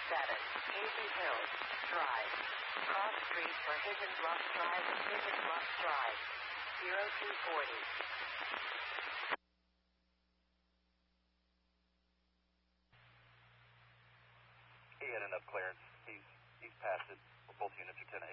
Hazy Hills Drive. Cross Street for Higgins Bluff Drive and Higgins Bluff Drive. 0240. He had enough clearance. He's past it. Both units are 10